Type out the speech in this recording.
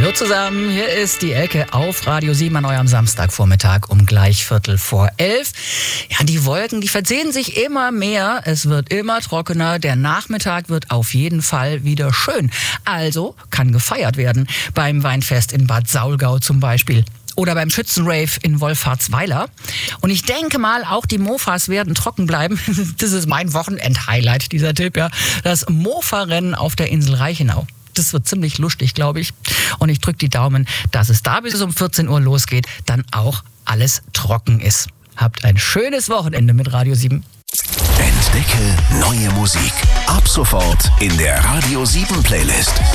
Hallo zusammen, hier ist die Elke auf Radio 7 an eurem Samstagvormittag um gleich 11:15. Ja, die Wolken, die verziehen sich immer mehr, es wird immer trockener, der Nachmittag wird auf jeden Fall wieder schön. Also kann gefeiert werden, beim Weinfest in Bad Saulgau zum Beispiel. Oder beim Schützenrave in Wolfhartsweiler. Und ich denke mal, auch die Mofas werden trocken bleiben. Das ist mein Wochenend-Highlight, dieser Tipp, ja. Das Mofa-Rennen auf der Insel Reichenau. Das wird ziemlich lustig, glaube ich. Und ich drücke die Daumen, dass es da bis um 14 Uhr losgeht, dann auch alles trocken ist. Habt ein schönes Wochenende mit Radio 7. Entdecke neue Musik. Ab sofort in der Radio 7 Playlist.